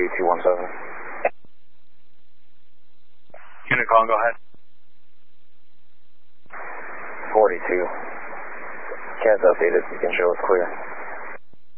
217. Unicon, go ahead. 42. CAD's updated, you can show it's clear.